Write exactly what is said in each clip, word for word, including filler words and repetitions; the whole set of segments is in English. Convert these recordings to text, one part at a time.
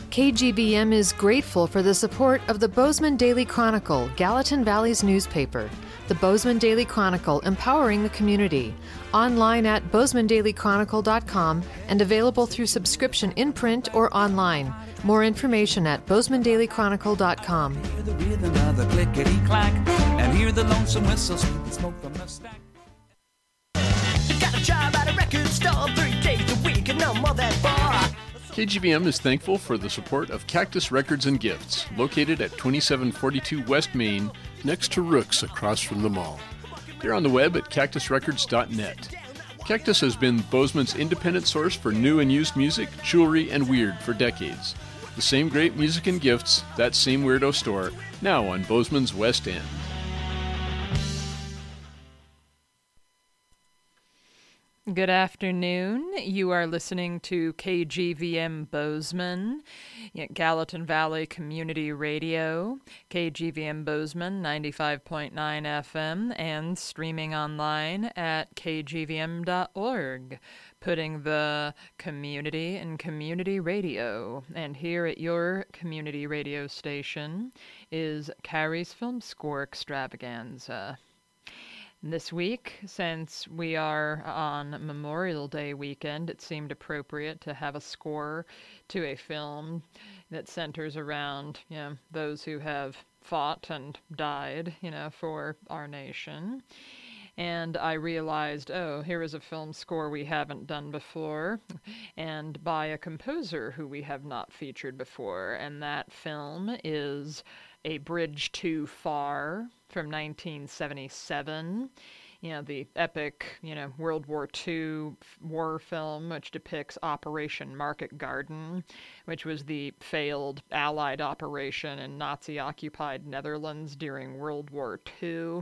K G V M is grateful for the support of the Bozeman Daily Chronicle, Gallatin Valley's newspaper. The Bozeman Daily Chronicle, empowering the community. Online at bozeman daily chronicle dot com and available through subscription in print or online. More information at bozeman daily chronicle dot com. Hear the rhythm of the clickety-clack and hear the lonesome whistle sweep the smoke from the stack. Got a job at a record store three days a week and no more than four. K G V M is thankful for the support of Cactus Records and Gifts, located at twenty-seven forty-two West Main, next to Rook's across from the mall. They're on the web at cactus records dot net. Cactus has been Bozeman's independent source for new and used music, jewelry, and weird for decades. The same great music and gifts, that same weirdo store, now on Bozeman's West End. Good afternoon. You are listening to K G V M Bozeman, Gallatin Valley Community Radio, K G V M Bozeman ninety-five point nine F M, and streaming online at k g v m dot org, putting the community in community radio. And here at your community radio station is Carrie's Film Score Extravaganza. This week, since we are on Memorial Day weekend, it seemed appropriate to have a score to a film that centers around, you know, those who have fought and died, you know, for our nation. And I realized, oh, here is a film score we haven't done before, and by a composer who we have not featured before. And that film is A Bridge Too Far from nineteen seventy-seven. You know, the epic, you know, World War Two war film, which depicts Operation Market Garden, which was the failed Allied operation in Nazi-occupied Netherlands during World War Two.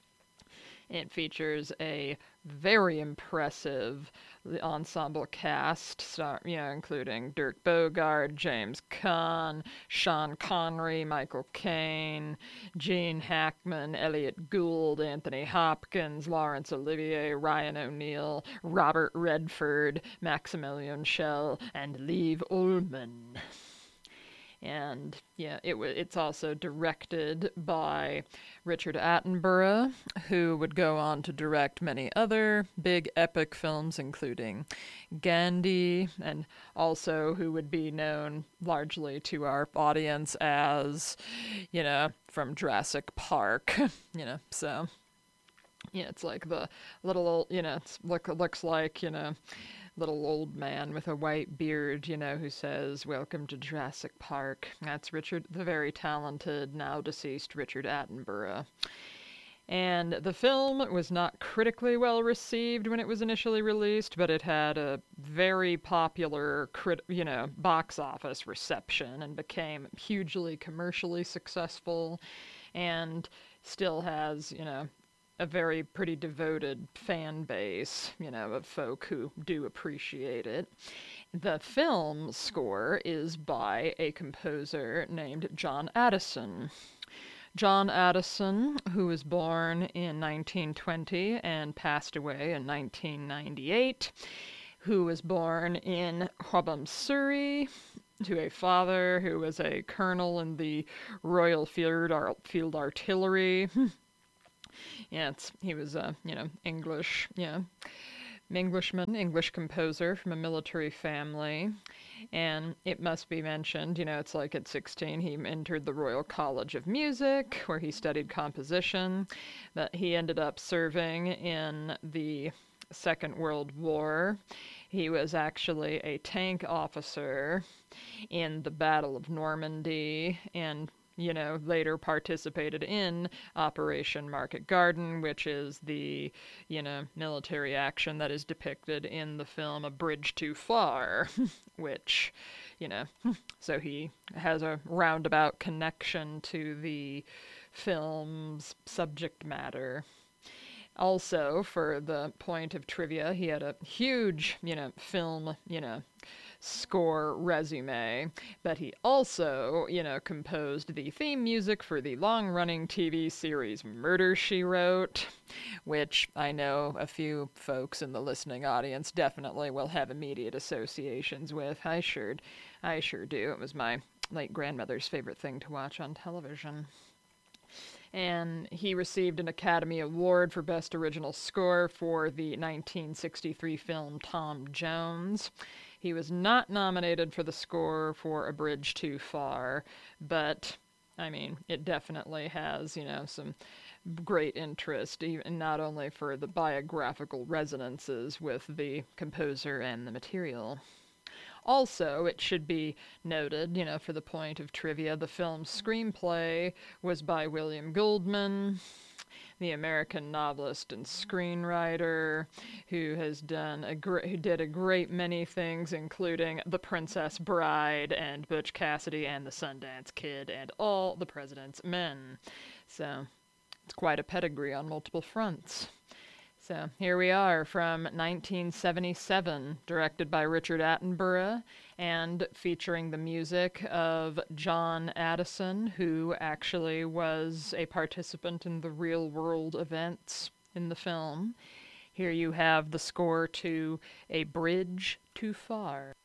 It features a very impressive ensemble cast, star, you know, including Dirk Bogarde, James Caan, Sean Connery, Michael Caine, Gene Hackman, Elliot Gould, Anthony Hopkins, Laurence Olivier, Ryan O'Neal, Robert Redford, Maximilian Schell, and Liv Ullmann. And yeah, it w- it's also directed by Richard Attenborough, who would go on to direct many other big epic films, including Gandhi, and also who would be known largely to our audience as, you know, from Jurassic Park, you know, so, yeah, it's like the little old, you know, it's look, looks like, you know, little old man with a white beard, you know, who says, "Welcome to Jurassic Park." That's Richard, the very talented, now deceased Richard Attenborough. And the film was not critically well received when it was initially released, but it had a very popular, crit- you know, box office reception and became hugely commercially successful, and still has, you know, a very pretty devoted fan base, you know, of folk who do appreciate it. The film score is by a composer named John Addison. John Addison, who was born in nineteen twenty and passed away in nineteen ninety-eight, who was born in Hobham, Surrey, to a father who was a colonel in the Royal Field, Ar- Field Artillery. Yeah, it's, he was a, you know, English, you know, Englishman, English composer from a military family. And it must be mentioned, you know, it's like at sixteen he entered the Royal College of Music, where he studied composition, but he ended up serving in the Second World War. He was actually a tank officer in the Battle of Normandy, and you know, later participated in Operation Market Garden, which is the, you know, military action that is depicted in the film A Bridge Too Far, which, you know, so he has a roundabout connection to the film's subject matter. Also, for the point of trivia, he had a huge, you know, film, you know, score resume. But he also, you know, composed the theme music for the long-running T V series Murder, She Wrote, which I know a few folks in the listening audience definitely will have immediate associations with. I sure, I sure do. It was my late grandmother's favorite thing to watch on television. And he received an Academy Award for Best Original Score for the nineteen sixty-three film Tom Jones. He was not nominated for the score for A Bridge Too Far, but, I mean, it definitely has, you know, some great interest, even not only for the biographical resonances with the composer and the material. Also, it should be noted, you know, for the point of trivia, the film's screenplay was by William Goldman, the American novelist and screenwriter, who has done a gr- who did a great many things, including The Princess Bride and Butch Cassidy and the Sundance Kid and All the President's Men. So, it's quite a pedigree on multiple fronts. So here we are from nineteen seventy-seven, directed by Richard Attenborough and featuring the music of John Addison, who actually was a participant in the real-world events in the film. Here you have the score to A Bridge Too Far.